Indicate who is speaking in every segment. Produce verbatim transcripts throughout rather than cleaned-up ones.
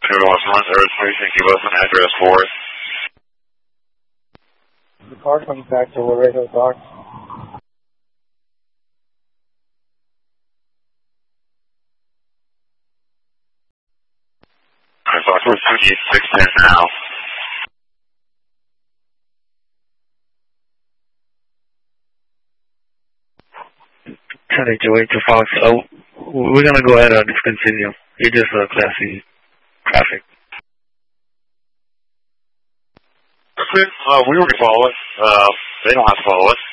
Speaker 1: Everyone's one third, please can give us an address for it.
Speaker 2: The car comes back to Laredo Docks.
Speaker 1: Alright, Fox, we're six ten now.
Speaker 3: ten eight to Fox. Oh, we're going to go ahead and discontinue. It just uh, Class C traffic.
Speaker 1: Okay, uh, we were going to follow it. Uh, they don't have to follow it.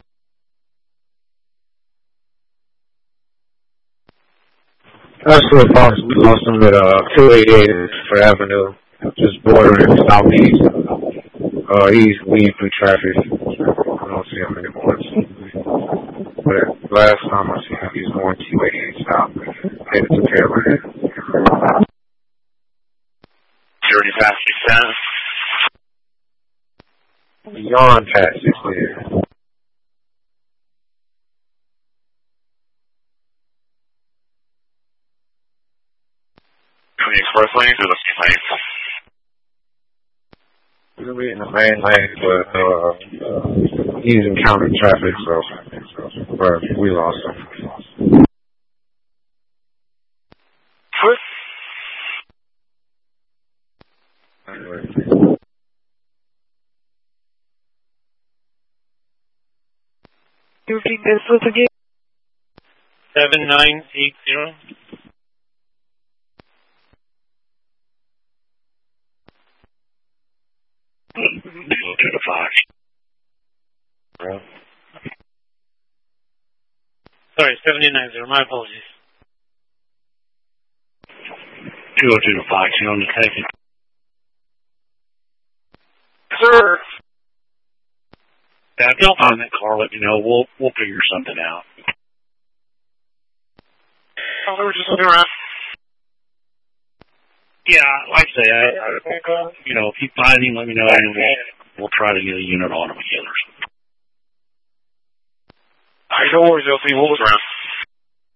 Speaker 4: Absolutely, Fox. We lost them at uh, two eighty-eight for Avenue, just bordering southeast. Uh, he's weaved through traffic. I don't see him anymore. But last time I see him, he was going two eighty-eight south, headed to Carolina.
Speaker 1: You're already past six ten?
Speaker 4: Beyond past six ten.
Speaker 1: The express lanes or the main lanes?
Speaker 4: We're going to be in the main lane, but uh, uh, he's encountering traffic, so but we lost him.
Speaker 1: What?
Speaker 4: Anyway.
Speaker 2: You repeat this once again?
Speaker 3: seven nine eight zero.
Speaker 1: To the Fox.
Speaker 3: Bro. Sorry, seventy nine zero. My apologies.
Speaker 1: two oh two to Fox, you on the taking? Sir. Yeah, if y'all find that car, let me know. We'll we'll figure something out. Oh, they were just looking around. Yeah, like I say, I, I you know, if you find him, let me know, and we'll we'll try to get a unit on him together. All right, don't worry, L C. We'll look around.